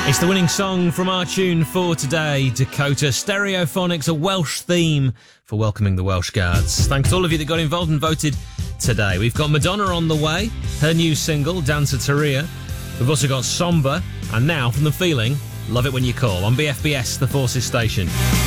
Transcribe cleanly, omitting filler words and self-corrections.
It's the winning song from our tune for today, Dakota. Stereophonics, a Welsh theme for welcoming the Welsh Guards. Thanks to all of you that got involved and voted today. We've got Madonna on the way, her new single, Danceteria. We've also got Somber, and now from The Feeling, Love It When You Call, on BFBS, the Forces station.